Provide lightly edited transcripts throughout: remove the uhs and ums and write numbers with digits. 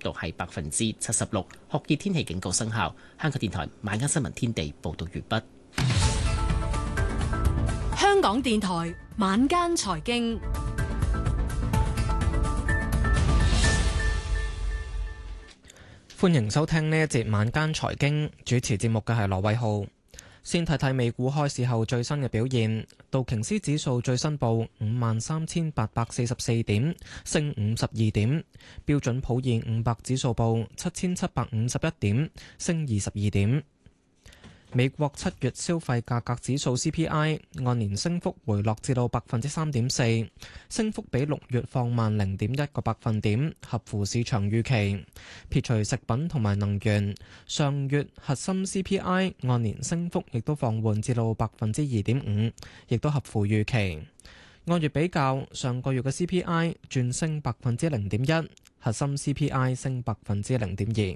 度係76%，酷熱天氣警告生效。香港電台晚間新聞天地報道完畢。 香港電台晚間財經， 歡迎收聽呢一節晚間財經，主持節目嘅係羅偉浩。先睇睇美股開市後最新嘅表現，道瓊斯指數最新報53,844點，升52點；標準普爾500指數報7,751點，升22點。美國7月消費價格指數 CPI 按年升幅回落至到3.4%，升幅比6月放慢0.1個百分點，合乎市場預期。撇除食品同埋能源，上月核心 CPI 按年升幅亦都放緩至到2.5%，亦都合乎預期。按月比較，上個月嘅 CPI 轉升0.1%，核心 CPI 升0.2%。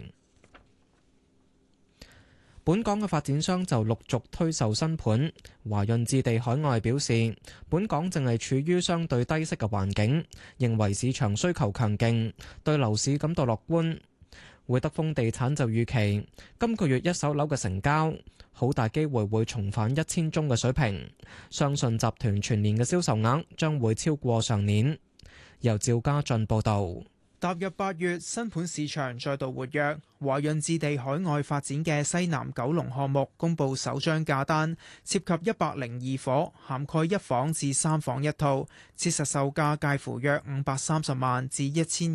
本港嘅發展商就陸續推售新盤。華潤置地海外表示，本港正係處於相對低息嘅環境，認為市場需求強勁，對樓市感到樂觀。會德豐地產就預期，今個月一手樓嘅成交好大機會會重返1000宗嘅水平，相信集團全年嘅銷售額將會超過上年。由趙家俊報導。 踏入8月，新盤市場再度活躍。華潤置地海外發展嘅西南九龍項目公佈首張價單，涉及102伙，涵蓋1房至3房一套，切實售價介乎約530萬至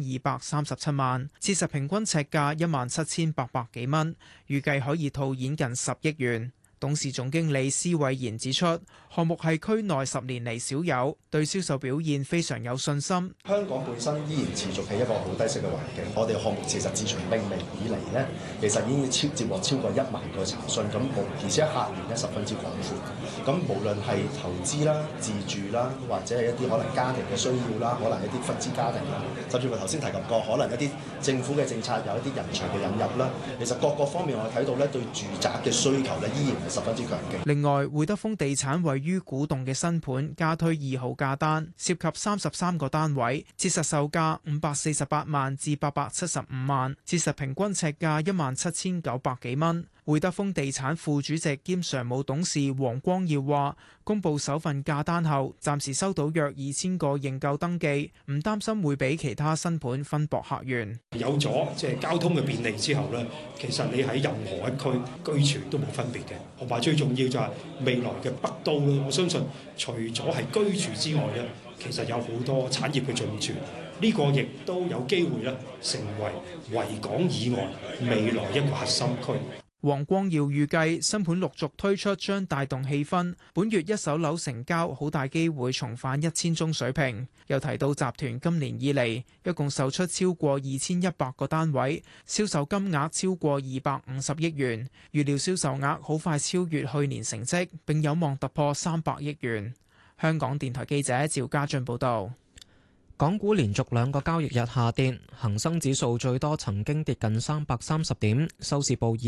1237萬，切實平均尺價17800幾蚊，預計可以套現近10億元。董事總經理施偉賢指出，項目係區內10年嚟少有，對銷售表現非常有信心。 香港本身依然持續係一個好低息嘅環境，我哋項目其實自從命名以嚟呢，其實已經接獲超過1萬個查詢，咁而且客源呢十分之廣闊。咁無論係投資啦、自住啦，或者係一啲可能家庭嘅需要啦，可能一啲分支家庭啦，甚至乎頭先提及過，可能一啲政府嘅政策有一啲人才嘅引入啦，其實各個方面我哋睇到呢，對住宅嘅需求呢依然十分之強勁。 另外，會德豐地產位於古洞嘅新盤加推2號價單，涉及33個單位，切實售價548萬至875萬，切實平均尺價17900幾蚊。會德豐地產副主席兼常務董事黃光耀話，公布首份價單後，暫時收到約2000個認購登記，唔擔心會俾其他新盤分薄客源。 有咗交通嘅便利之後呢，其實你喺任何一區居住都冇分別嘅。同埋最重要就係未來嘅北都咧，我相信除咗係居住之外呢，其實有好多產業嘅進駐，呢個亦都有機會咧成為維港以外未來一個核心區。 黃光耀預計新盤陸續推出將帶動氣氛，本月一手樓成交好大機會重返1000宗水平。又提到集團今年以嚟一共售出超過2100個單位，銷售金額超過250億元，預料銷售額好快超越去年成績，並有望突破300億元。香港電台記者趙家俊報導。 港股連續2個交易日下跌，恒生指數最多曾經跌近330點，收市報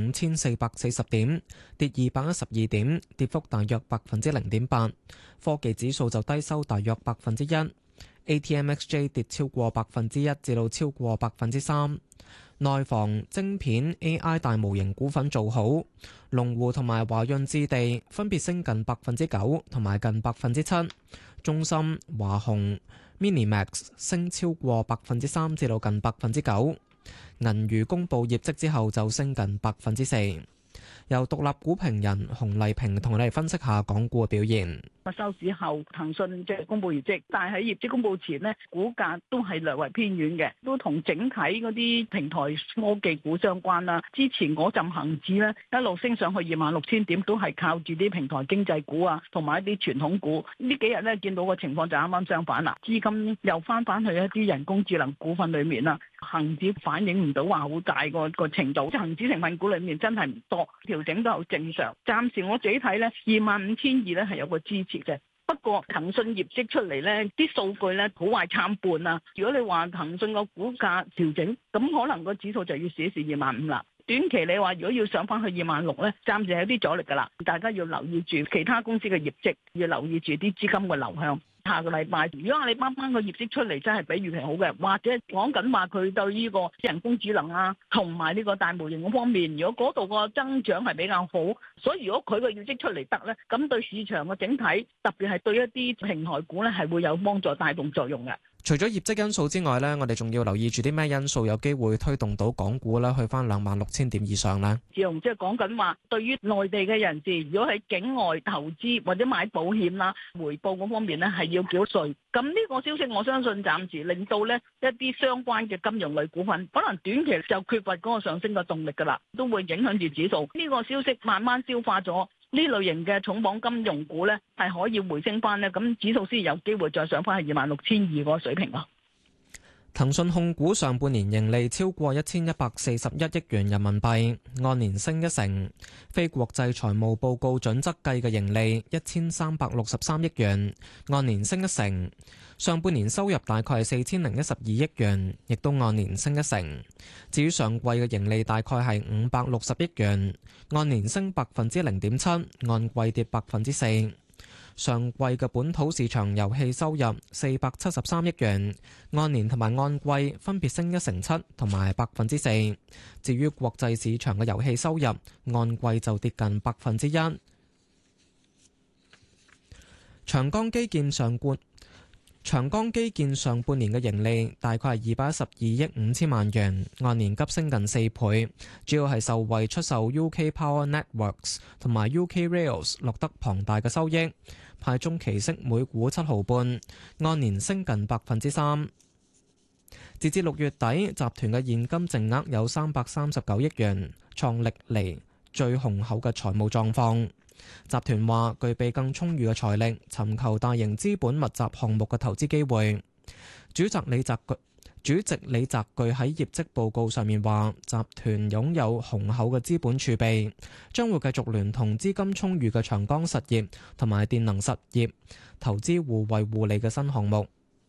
25,440點，跌212點，跌幅大約0.8%。科技指數就低收大約1%。ATMXJ 跌超過1%至到超過3%。內房、晶片、AI 大模型股份做好，龍湖同埋華潤置地分別升近9%同埋近7%。中芯、華虹、Minimax 升超過3%至到近9%。銀娛公佈業績之後就升近4%。由獨立股評人洪麗萍同你哋分析下港股嘅表現。 收市後，騰訊即係公佈業績，但係喺業績公佈前呢，股價都係略為偏軟嘅，都同整體嗰啲平台科技股相關啦。之前嗰陣恆指呢，一路升上去26,000點，都係靠住啲平台經濟股啊，同埋一啲傳統股。呢幾日呢，見到個情況就啱啱相反啦，資金又翻去一啲人工智能股份裏面啦。恒指反映唔到話好大個程度，即係恒指成分股裏面真係唔多，調整都好正常。暫時我自己睇呢，25,200咧係有個支持嘅。不過騰訊業績出嚟呢啲數據呢好壞參半啊。如果你話騰訊個股價調整，咁可能個指數就要試一試25,000啦。短期你話如果要上翻去26,000呢，暫時有啲阻力噶啦。大家要留意住其他公司嘅業績，要留意住啲資金嘅流向。 下個禮拜，如果阿里巴巴個業績出嚟真係比預期好嘅，或者講緊話佢對呢個人工智能啊，同埋呢個大模型嗰方面，如果嗰度個增長係比較好，所以如果佢個業績出嚟得咧，咁對市場嘅整體，特別係對一啲平台股咧，係會有幫助帶動作用嘅。 除咗業績因素之外呢，我哋仲要留意住啲咩因素有機會推動到港股咧去翻26,000點以上呢？ 自從即係講緊話，對於內地嘅人士，如果喺境外投資或者買保險啦，回報嗰方面咧係要繳稅。咁呢個消息我相信暫時令到咧一啲相關嘅金融類股份，可能短期就缺乏嗰個上升嘅動力㗎啦，都會影響住指數。呢個消息慢慢消化咗。呢類型嘅重磅金融股咧，係可以回升翻咧，咁指數先有機會再上翻去26,200個水平咯。 騰訊控股上半年盈利超過1141億元人民幣，按年升1成。非國際財務報告準則計嘅盈利1363億元，按年升1成。上半年收入大概係4012億元，亦都按年升1成。至於上季嘅盈利大概係560億元，按年升0.7%，按季跌4%。上季嘅本土市場遊戲收入473億元，按年同埋按季分別升1成7同埋4%。至於國際市場嘅遊戲收入，按季就跌近1%。長江基建上半年嘅盈利大概係212億5千萬元，按年急升近4倍，主要係受惠出售 UK Power Networks 同埋 UK Rails 錄得龐大嘅收益，派中期息每股7毫半，按年升近3%。截至6月底，集團嘅現金淨額有339億元，創歷嚟最雄厚嘅財務狀況。集團話具備更充裕嘅財力，尋求大型資本密集項目嘅投資機會。主席李澤钜喺業績報告上面話，集團擁有雄厚嘅資本儲備，將會繼續聯同資金充裕嘅長江實業同埋電能實業投資互惠互利嘅新項目。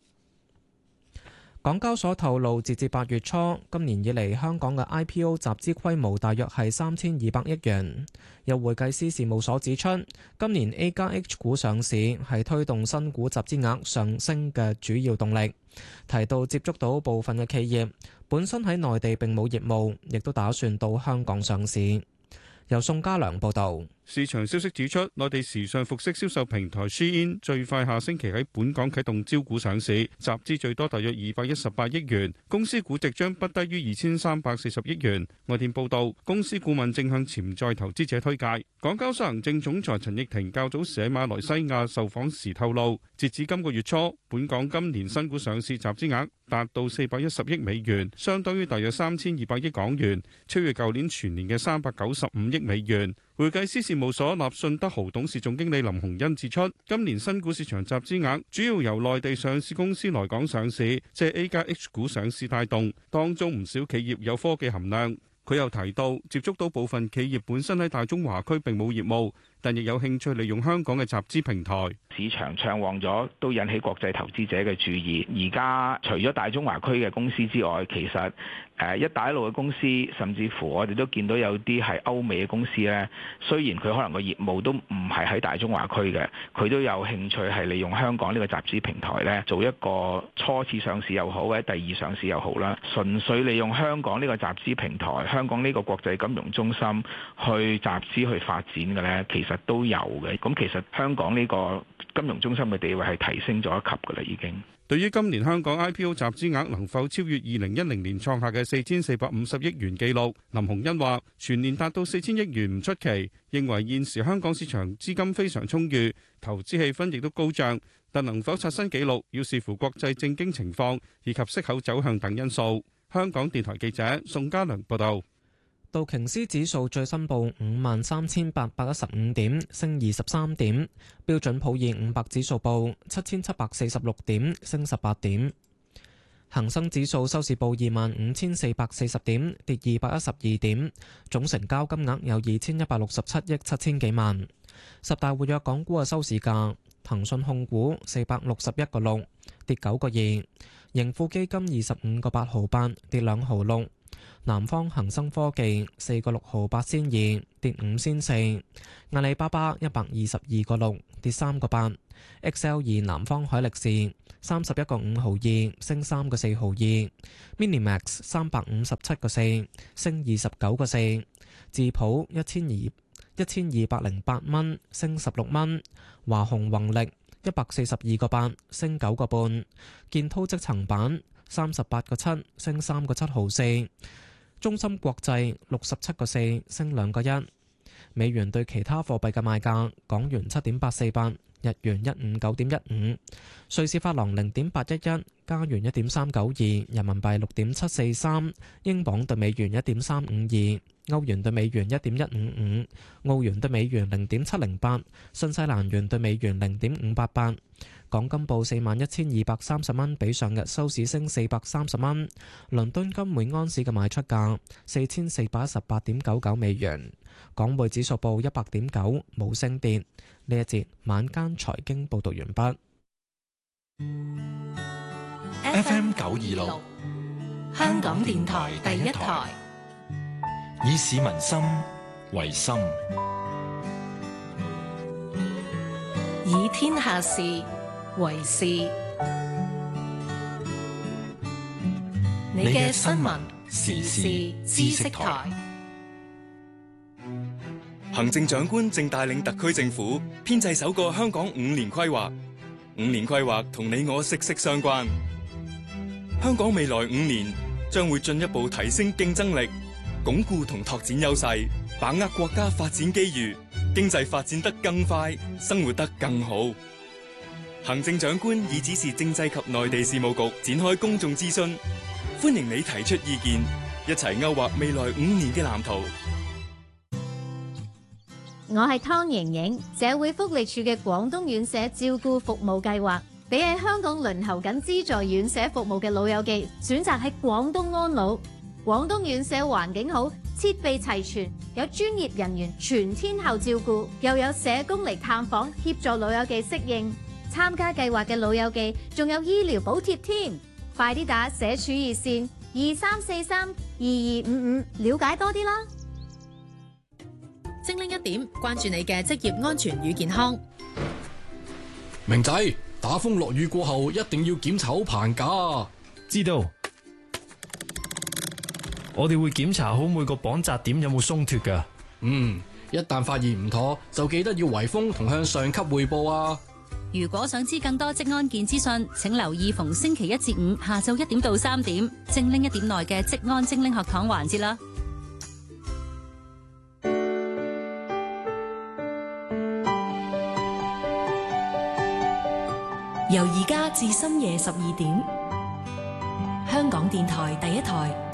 港交所透露，截至8月初，今年以嚟香港嘅 IPO 集資規模大約係3200億元。有會計師事務所指出，今年 A 加 H 股上市係推動新股集資額上升嘅主要動力。提到接觸到部分嘅企業本身喺內地並冇業務，亦都打算到香港上市。由宋家良報導。 市場消息指出，內地時尚服飾銷售平台 Shein 最快下星期喺本港啟動招股上市，集資最多大約218億元，公司估值將不低於2340億元。外電報道，公司顧問正向潛在投資者推介。港交所行政總裁陳奕霆較早時喺馬來西亞受訪時透露，截至今個月初，本港今年新股上市集資額達到410億美元，相當於大約3200億港元，超越舊年全年嘅395億美元。會計師事務所立信德豪董事總經理林鴻恩指出，今年新股市場集資額主要由內地上市公司來港上市，即 A 加 H 股上市帶動，當中唔少企業有科技含量。佢又提到，接觸到部分企業本身喺大中華區並冇業務，但亦有興趣利用香港嘅集資平台。 市場暢旺咗，都引起國際投資者嘅注意。而家除咗大中華區嘅公司之外，其實一帶一路嘅公司，甚至乎我哋都見到有啲係歐美嘅公司咧。雖然佢可能個業務都唔係喺大中華區嘅，佢都有興趣係利用香港呢個集資平台咧，做一個初次上市又好，或者第二上市又好啦。純粹利用香港呢個集資平台，香港呢個國際金融中心去集資去發展嘅咧，其實都有嘅。咁其實香港呢個金融中心嘅地位係提升咗一級㗎啦，已經。 對於今年香港 IPO 集資額能否超越2010年創下嘅4450億元紀錄，林鴻恩話全年達到4000億元唔出奇，認為現時香港市場資金非常充裕，投資氣氛亦都高漲，但能否刷新紀錄要視乎國際政經情況以及息口走向等因素。香港電台記者宋家良報道。 道瓊斯指數最新報53,815點，升23點；標準普爾500指數報7,746點，升18點；恒生指數收市報25,440點，跌212點，總成交金額有2,167億7千幾萬。十大活躍港股嘅收市價：騰訊控股461個6，跌9個2；盈富基金25個8毫8，跌2毫6。南方恒生科技4個6毫8仙2，跌5仙4；阿里巴巴122個6，跌3個8； XL2 南方海力士31個5毫2，升3個4毫2。Minimax 357個4，升29個4。智普1208蚊，升16蚊。華虹宏力142個8，升9個半。建滔積層板38個7，升3個7毫4。中芯國際67個4，升2個1。美元對其他貨幣嘅賣價：港元7.848，日元159.15，瑞士法郎0.811，加元1.392，人民幣6.743，英鎊對美元1.352，歐元對美元1.155，澳元對美元0.708，新西蘭元對美元0.588。港金報41,230蚊，比上日收市升430蚊。倫敦金每安士嘅賣出價4,418.99美元。港匯指數報100.9，冇升跌。呢一節晚間財經報道完畢。 FM 926，香港電台第一台，以市民心為心， 以天下事為事。你嘅新聞時事知識台。 行政長官正帶領特區政府編製首個香港5年規劃。5年規劃同你我息息相關。香港未來5年將會進一步提升競爭力，鞏固同拓展優勢，把握國家發展機遇，經濟發展得更快，生活得更好。行政長官已指示政制及內地事務局展開公眾諮詢，歡迎你提出意見，一齊勾畫未來5年嘅藍圖。 我係湯瑩瑩，社會福利署嘅廣東院舍照顧服務計劃，俾喺香港輪候緊資助院舍服務嘅老友記選擇喺廣東安老。廣東院舍環境好，設備齊全，有專業人員全天候照顧，又有社工嚟探訪協助老友記適應。參加計劃嘅老友記仲有醫療補貼添，快啲打社署熱線23432255了解多啲啦。 精靈一點，關注你嘅職業安全與健康。 明仔，打風落雨過後一定要檢查好棚架。 知道。我哋會檢查好每個綁紮點有冇鬆脫㗎。 一旦發現唔妥，就記得要圍封同向上級匯報啊。 如果想知更多職安健資訊，請留意逢星期1至5下晝1點到3點，精靈一點內嘅職安精靈學堂環節啦。 由而家至深夜12點，香港電台第一台。